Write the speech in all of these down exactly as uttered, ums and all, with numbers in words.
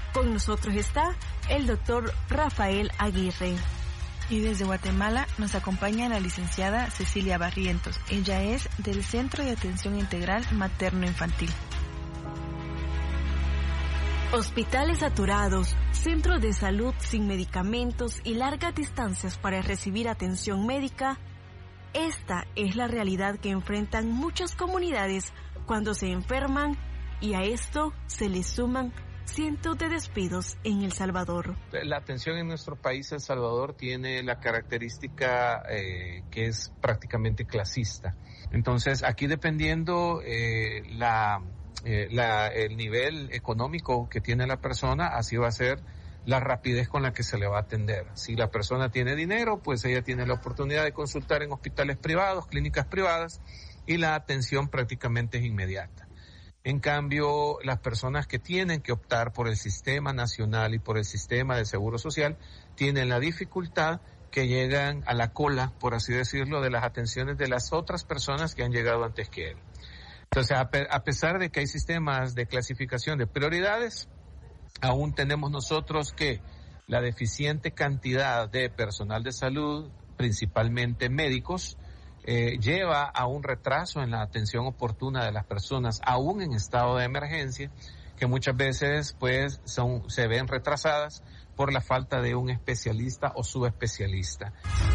Con nosotros está el doctor Rafael Aguirre. Y desde Guatemala nos acompaña la licenciada Cecilia Barrientos. Ella es del Centro de Atención Integral Materno-Infantil. Hospitales saturados, centros de salud sin medicamentos y largas distancias para recibir atención médica. Esta es la realidad que enfrentan muchas comunidades cuando se enferman, y a esto se le suman cientos de despidos en El Salvador. La atención en nuestro país, El Salvador, tiene la característica eh, que es prácticamente clasista. Entonces, aquí dependiendo eh, la, eh, la, el nivel económico que tiene la persona, así va a ser la rapidez con la que se le va a atender. Si la persona tiene dinero, pues ella tiene la oportunidad de consultar en hospitales privados, clínicas privadas, y la atención prácticamente es inmediata. En cambio, las personas que tienen que optar por el sistema nacional y por el sistema de seguro social tienen la dificultad que llegan a la cola, por así decirlo, de las atenciones de las otras personas que han llegado antes que él. Entonces, a, pe- a pesar de que hay sistemas de clasificación de prioridades, aún tenemos nosotros que la deficiente cantidad de personal de salud, principalmente médicos, Eh, lleva a un retraso en la atención oportuna de las personas, aún en estado de emergencia, que muchas veces pues son, se ven retrasadas por la falta de un especialista o subespecialista.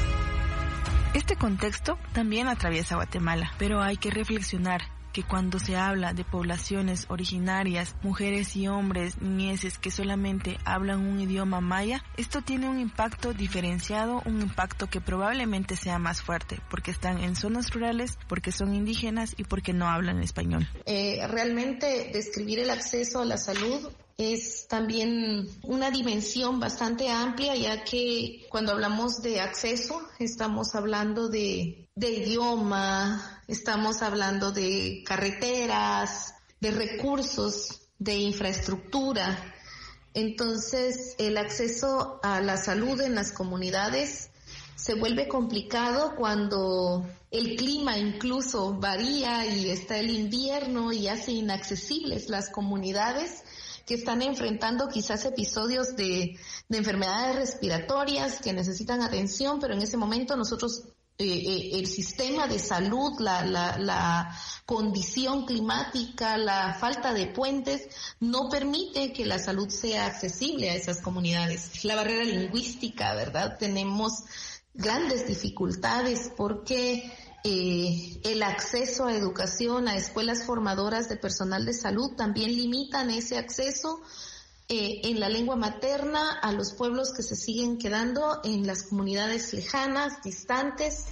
Este contexto también atraviesa Guatemala, pero hay que reflexionar que cuando se habla de poblaciones originarias, mujeres y hombres, niñeces que solamente hablan un idioma maya, esto tiene un impacto diferenciado, un impacto que probablemente sea más fuerte, porque están en zonas rurales, porque son indígenas y porque no hablan español. Eh, realmente describir el acceso a la salud es también una dimensión bastante amplia, ya que cuando hablamos de acceso estamos hablando de, de idioma, estamos hablando de carreteras, de recursos, de infraestructura. Entonces, el acceso a la salud en las comunidades se vuelve complicado cuando el clima incluso varía y está el invierno y hace inaccesibles las comunidades que están enfrentando quizás episodios de, de enfermedades respiratorias que necesitan atención, pero en ese momento nosotros, eh, eh, el sistema de salud, la, la, la condición climática, la falta de puentes, no permite que la salud sea accesible a esas comunidades. La barrera lingüística, ¿verdad? Tenemos grandes dificultades porque Eh, el acceso a educación, a escuelas formadoras de personal de salud también limitan ese acceso eh, en la lengua materna a los pueblos que se siguen quedando en las comunidades lejanas, distantes.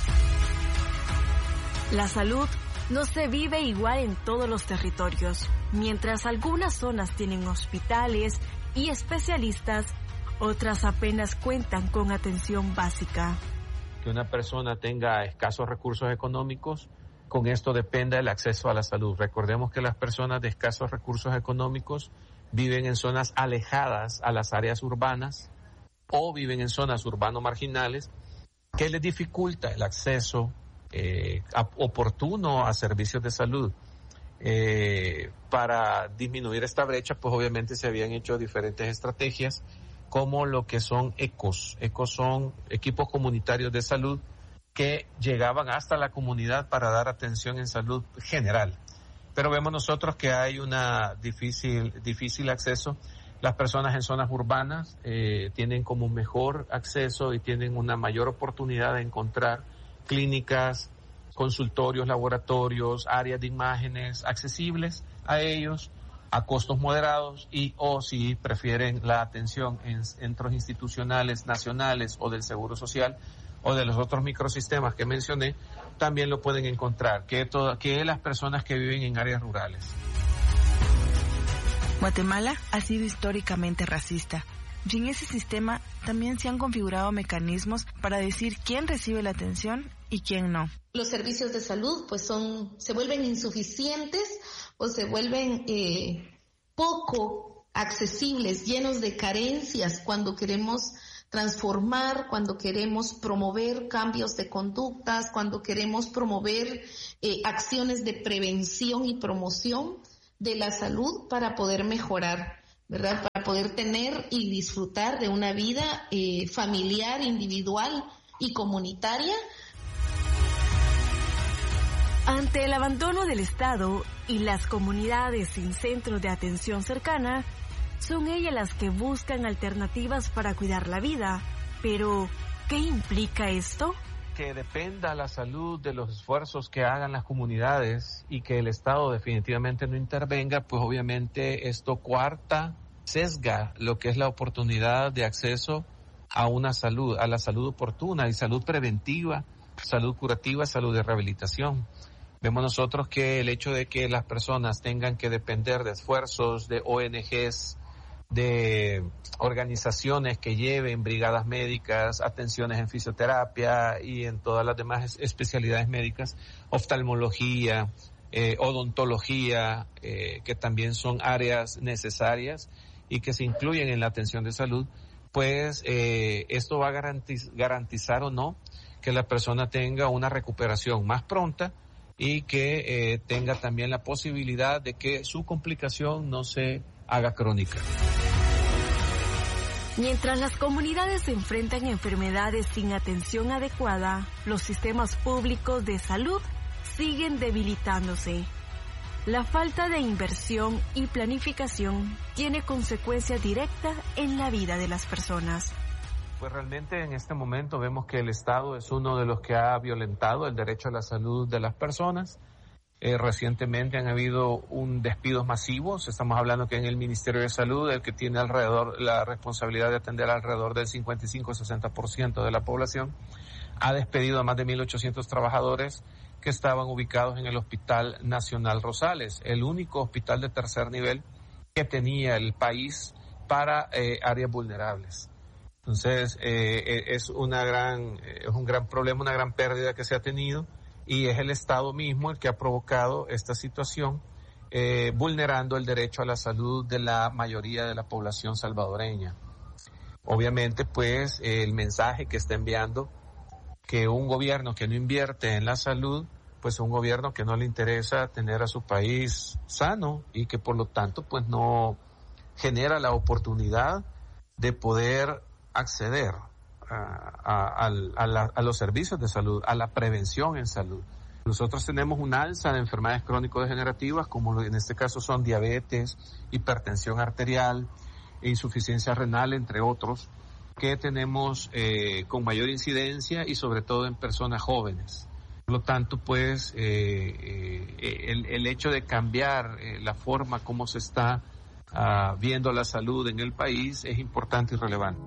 La salud no se vive igual en todos los territorios. Mientras algunas zonas tienen hospitales y especialistas, otras apenas cuentan con atención básica. Que una persona tenga escasos recursos económicos, con esto depende del acceso a la salud. Recordemos que las personas de escasos recursos económicos viven en zonas alejadas a las áreas urbanas o viven en zonas urbano-marginales que les dificulta el acceso eh, a, oportuno a servicios de salud. Eh, para disminuir esta brecha, pues obviamente se habían hecho diferentes estrategias, como lo que son ECOS. ECOS son equipos comunitarios de salud que llegaban hasta la comunidad para dar atención en salud general. Pero vemos nosotros que hay una difícil, difícil acceso. Las personas en zonas urbanas eh, tienen como mejor acceso y tienen una mayor oportunidad de encontrar clínicas, consultorios, laboratorios, áreas de imágenes accesibles a ellos, a costos moderados, y o si prefieren la atención en centros institucionales nacionales o del Seguro Social o de los otros microsistemas que mencioné, también lo pueden encontrar, que, todo, que las personas que viven en áreas rurales. Guatemala ha sido históricamente racista, y en ese sistema también se han configurado mecanismos para decir quién recibe la atención y quién no. Los servicios de salud pues son, se vuelven insuficientes o se vuelven eh, poco accesibles, llenos de carencias cuando queremos transformar, cuando queremos promover cambios de conductas, cuando queremos promover eh, acciones de prevención y promoción de la salud para poder mejorar ¿verdad? Para poder tener y disfrutar de una vida eh, familiar, individual y comunitaria. Ante el abandono del Estado y las comunidades sin centros de atención cercana, son ellas las que buscan alternativas para cuidar la vida. Pero, ¿qué implica esto? Que dependa la salud de los esfuerzos que hagan las comunidades y que el Estado definitivamente no intervenga, pues obviamente esto coarta, sesga lo que es la oportunidad de acceso a una salud, a la salud oportuna y salud preventiva, salud curativa, salud de rehabilitación. Vemos nosotros que el hecho de que las personas tengan que depender de esfuerzos de O N Ges, de organizaciones que lleven brigadas médicas, atenciones en fisioterapia y en todas las demás especialidades médicas, oftalmología, eh, odontología, eh, que también son áreas necesarias y que se incluyen en la atención de salud, pues eh, esto va a garantiz- garantizar o no que la persona tenga una recuperación más pronta y que eh, tenga también la posibilidad de que su complicación no se haga crónica. Mientras las comunidades se enfrentan a enfermedades sin atención adecuada, los sistemas públicos de salud siguen debilitándose. La falta de inversión y planificación tiene consecuencias directas en la vida de las personas. Pues realmente en este momento vemos que el Estado es uno de los que ha violentado el derecho a la salud de las personas. Eh, recientemente han habido un despidos masivos. Estamos hablando que en el Ministerio de Salud, el que tiene alrededor la responsabilidad de atender alrededor del cincuenta y cinco a sesenta por ciento de la población, ha despedido a más de mil ochocientos trabajadores que estaban ubicados en el Hospital Nacional Rosales, el único hospital de tercer nivel que tenía el país para eh, áreas vulnerables. Entonces, eh, es una gran, es un gran problema, una gran pérdida que se ha tenido y es el Estado mismo el que ha provocado esta situación, eh, vulnerando el derecho a la salud de la mayoría de la población salvadoreña. Obviamente, pues, eh, el mensaje que está enviando que un gobierno que no invierte en la salud, pues un gobierno que no le interesa tener a su país sano y que por lo tanto, pues no genera la oportunidad de poder acceder a, a, a, la, a los servicios de salud, a la prevención en salud. Nosotros tenemos un alza de enfermedades crónico-degenerativas, como en este caso son diabetes, hipertensión arterial, insuficiencia renal, entre otros, que tenemos eh, con mayor incidencia y sobre todo en personas jóvenes. Por lo tanto, pues, eh, eh, el, el hecho de cambiar eh, la forma como se está uh, viendo la salud en el país es importante y relevante.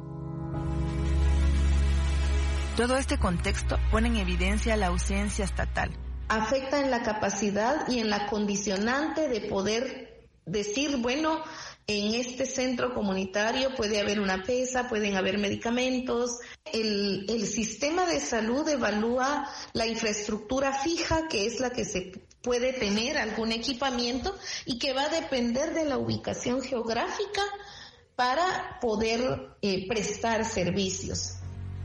Todo este contexto pone en evidencia la ausencia estatal. Afecta en la capacidad y en la condicionante de poder decir, bueno, en este centro comunitario puede haber una pesa, pueden haber medicamentos. El, el sistema de salud evalúa la infraestructura fija, que es la que se puede tener, algún equipamiento, y que va a depender de la ubicación geográfica para poder eh, prestar servicios.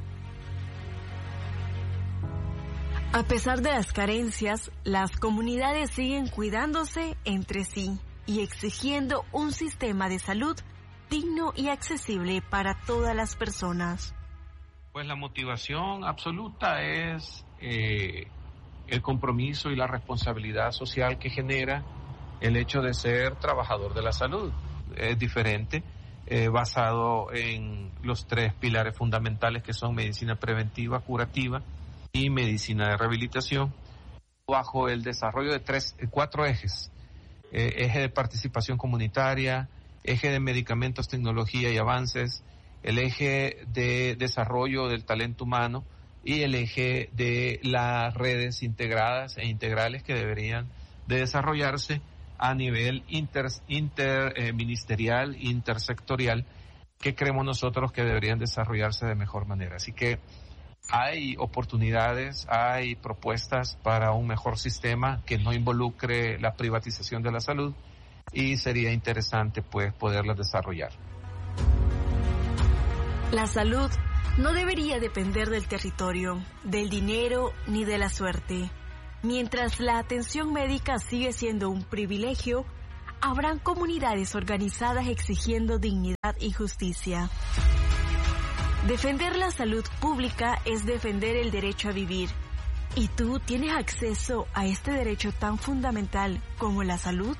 A pesar de las carencias, las comunidades siguen cuidándose entre sí y exigiendo un sistema de salud digno y accesible para todas las personas. Pues la motivación absoluta es eh, el compromiso y la responsabilidad social que genera el hecho de ser trabajador de la salud. Es diferente, eh, basado en los tres pilares fundamentales que son medicina preventiva, curativa y medicina de rehabilitación, bajo el desarrollo de tres, cuatro ejes. Eh, eje de participación comunitaria, eje de medicamentos, tecnología y avances, el eje de desarrollo del talento humano y el eje de las redes integradas e integrales que deberían de desarrollarse a nivel inter, interministerial, eh, intersectorial, que creemos nosotros que deberían desarrollarse de mejor manera. Así que hay oportunidades, hay propuestas para un mejor sistema que no involucre la privatización de la salud y sería interesante pues poderlas desarrollar. La salud no debería depender del territorio, del dinero ni de la suerte. Mientras la atención médica sigue siendo un privilegio, habrán comunidades organizadas exigiendo dignidad y justicia. Defender la salud pública es defender el derecho a vivir. ¿Y tú tienes acceso a este derecho tan fundamental como la salud?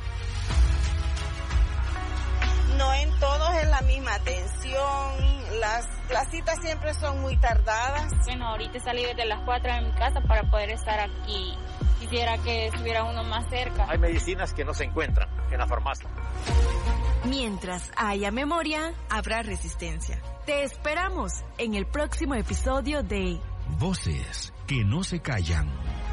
No en todos es la misma atención, las, las citas siempre son muy tardadas. Bueno, ahorita salí desde las cuatro de mi casa para poder estar aquí. Quisiera que estuviera uno más cerca. Hay medicinas que no se encuentran en la farmacia. Mientras haya memoria, habrá resistencia. Te esperamos en el próximo episodio de Voces que no se callan.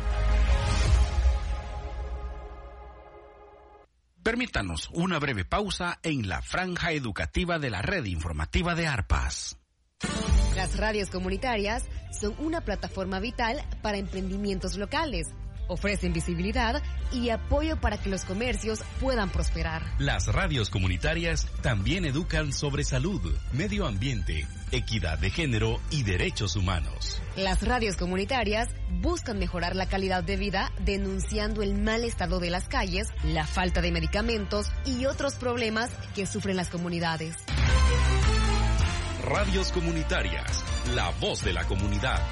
Permítanos una breve pausa en la franja educativa de la red informativa de Arpas. Las radios comunitarias son una plataforma vital para emprendimientos locales. Ofrecen visibilidad y apoyo para que los comercios puedan prosperar. Las radios comunitarias también educan sobre salud, medio ambiente, equidad de género y derechos humanos. Las radios comunitarias buscan mejorar la calidad de vida denunciando el mal estado de las calles, la falta de medicamentos y otros problemas que sufren las comunidades. Radios comunitarias, la voz de la comunidad.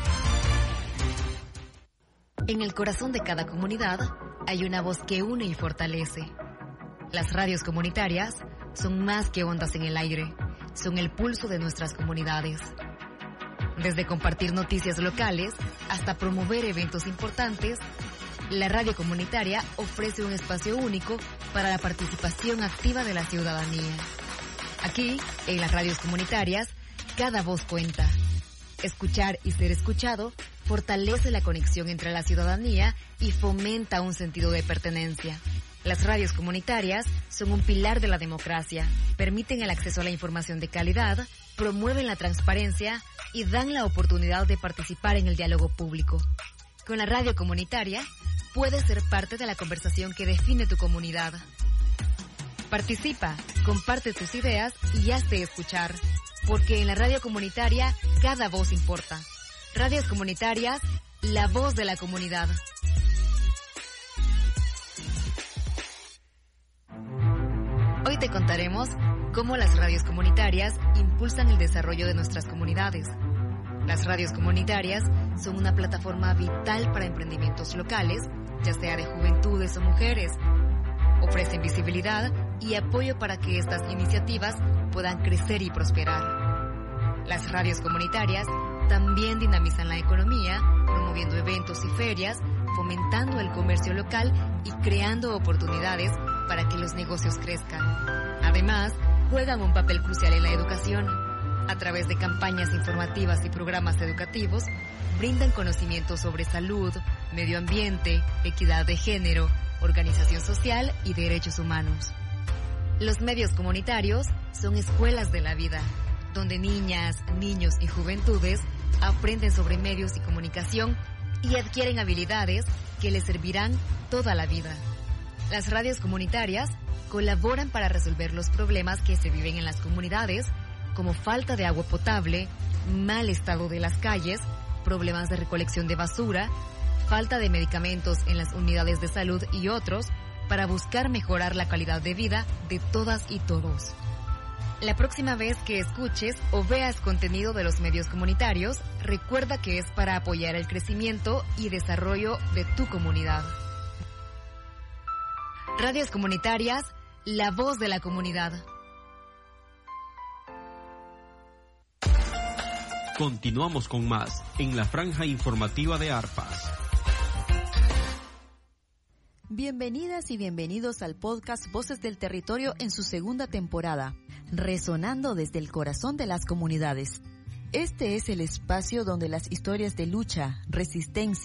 En el corazón de cada comunidad hay una voz que une y fortalece. Las radios comunitarias son más que ondas en el aire, son el pulso de nuestras comunidades. Desde compartir noticias locales hasta promover eventos importantes, la radio comunitaria ofrece un espacio único para la participación activa de la ciudadanía. Aquí, en las radios comunitarias, cada voz cuenta. Escuchar y ser escuchado fortalece la conexión entre la ciudadanía y fomenta un sentido de pertenencia. Las radios comunitarias son un pilar de la democracia, permiten el acceso a la información de calidad, promueven la transparencia y dan la oportunidad de participar en el diálogo público. Con la radio comunitaria, puedes ser parte de la conversación que define tu comunidad. Participa, comparte tus ideas y hazte escuchar. Porque en la radio comunitaria, cada voz importa. Radios comunitarias, la voz de la comunidad. Hoy te contaremos cómo las radios comunitarias impulsan el desarrollo de nuestras comunidades. Las radios comunitarias son una plataforma vital para emprendimientos locales, ya sea de juventudes o mujeres. Ofrecen visibilidad y apoyo para que estas iniciativas puedan crecer y prosperar. Las radios comunitarias también dinamizan la economía, promoviendo eventos y ferias, fomentando el comercio local y creando oportunidades para que los negocios crezcan. Además, juegan un papel crucial en la educación. A través de campañas informativas y programas educativos, brindan conocimientos sobre salud, medio ambiente, equidad de género, organización social y derechos humanos. Los medios comunitarios son escuelas de la vida, donde niñas, niños y juventudes aprenden sobre medios y comunicación y adquieren habilidades que les servirán toda la vida. Las radios comunitarias colaboran para resolver los problemas que se viven en las comunidades, como falta de agua potable, mal estado de las calles, problemas de recolección de basura, falta de medicamentos en las unidades de salud y otros, para buscar mejorar la calidad de vida de todas y todos. La próxima vez que escuches o veas contenido de los medios comunitarios, recuerda que es para apoyar el crecimiento y desarrollo de tu comunidad. Radios comunitarias, la voz de la comunidad. Continuamos con más en la franja informativa de Arpas. Bienvenidas y bienvenidos al podcast Voces del Territorio en su segunda temporada, resonando desde el corazón de las comunidades. Este es el espacio donde las historias de lucha, resistencia,